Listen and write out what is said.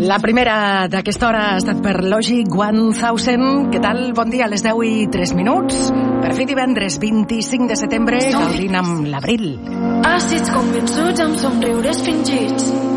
La primera d'aquesta hora ha estat per Logic 1000. Què tal? Bon dia, a les 10:03. Per fi divendres 25 de setembre, gaudint amb l'abril. Àcids convençuts amb somriures fingits.